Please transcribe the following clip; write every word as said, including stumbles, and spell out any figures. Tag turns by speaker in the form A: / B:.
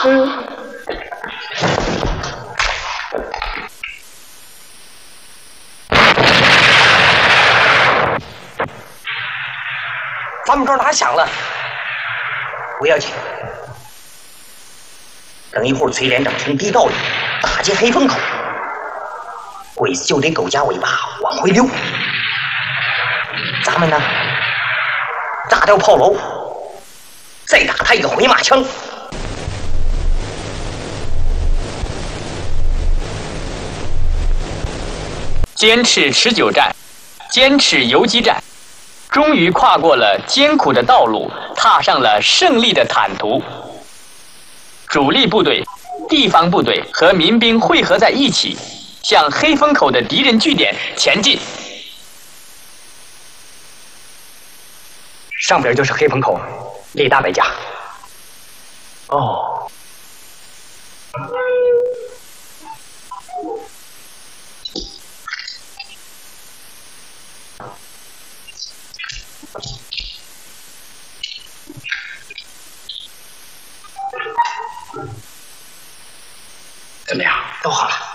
A: 嗯。咱们这儿打响了，不要紧。等一会儿崔连长从地道里打进黑风口，鬼子就得狗夹尾巴往回溜。咱们呢，炸掉炮楼，再打他一个回马枪。
B: 坚持持久战，坚持游击战，终于跨过了艰苦的道路，踏上了胜利的坦途。主力部队、地方部队和民兵汇合在一起，向黑风口的敌人据点前进。
C: 上边就是黑风口，立大摆架。
A: 哦。
C: 怎么样？
A: 都好了。